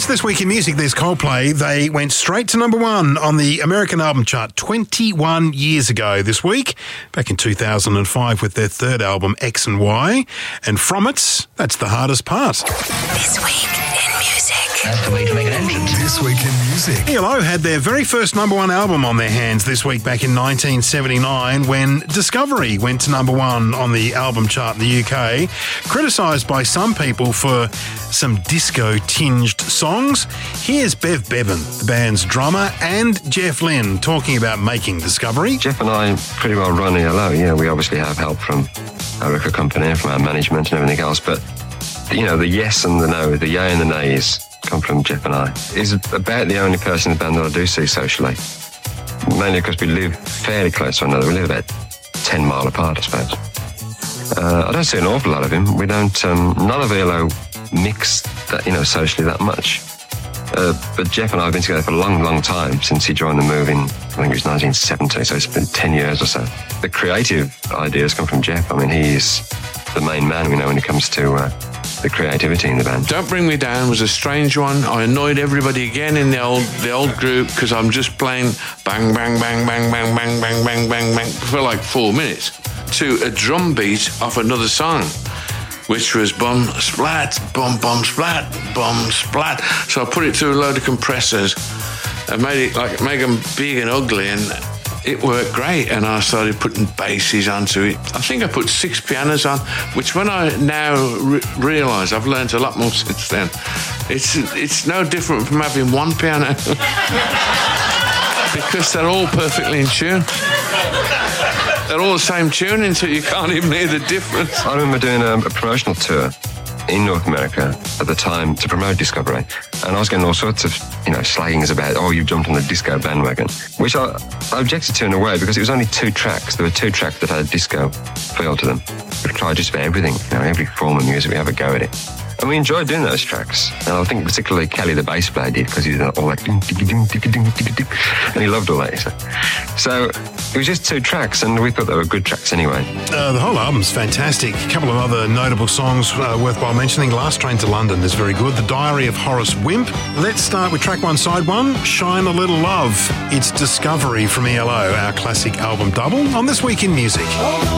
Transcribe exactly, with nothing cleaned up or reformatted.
It's This Week in Music. There's Coldplay. They went straight to number one on the American album chart twenty-one years ago this week, back in two thousand five with their third album, X and Y. And from it, that's the hardest part. This Week in Music. That's the way to make an entrance. This Week in Music. E L O had their very first number one album on their hands this week back in nineteen seventy-nine when Discovery went to number one on the album chart in the U K. Criticised by some people for some disco-tinged songs. Here's Bev Bevan, the band's drummer, and Jeff Lynne talking about making Discovery. Jeff and I pretty well run E L O. Yeah, we obviously have help from our record company, from our management and everything else, but you know, the yes and the no, the yay and the nays come from Jeff and I. He's about the only person in the band that I do see socially, mainly because we live fairly close to one another. We live about ten mile apart, I suppose. Uh, I don't see an awful lot of him. We don't, um, none of E L O mix that, you know, socially that much. Uh, but Jeff and I have been together for a long, long time since he joined the move in, I think it was nineteen seventy, so it's been ten years or so. The creative ideas come from Jeff. I mean, he's the main man, we know, when it comes to uh, the creativity in the band. Don't Bring Me Down was a strange one. I annoyed everybody again in the old the old group because I'm just playing bang, bang, bang, bang, bang, bang, bang, bang, bang, bang for like four minutes to a drum beat off another song, which was bum splat, bum bum splat, bum splat. So I put it through a load of compressors and made it like make them big and ugly, and it worked great. And I started putting basses onto it. I think I put six pianos on, which when I now re- realise, I've learned a lot more since then. It's it's no different from having one piano because they're all perfectly in tune. They're all the same tuning, so you can't even hear the difference. I remember doing a, a promotional tour in North America at the time to promote Discovery, and I was getting all sorts of, you know, slaggings about, oh, you've jumped on the disco bandwagon, which I, I objected to in a way because it was only two tracks. There were two tracks that had a disco feel to them. We've tried just about everything, you know, every form of music, we have a go at it. And we enjoyed doing those tracks. And I think particularly Kelly, the bass player, did, because he did all that, and he loved all that. So. so it was just two tracks, and we thought they were good tracks anyway. Uh, the whole album's fantastic. A couple of other notable songs uh, worthwhile mentioning. Last Train to London is very good. The Diary of Horace Wimp. Let's start with track one, side one, Shine a Little Love. It's Discovery from E L O, our classic album double on This Week in Music.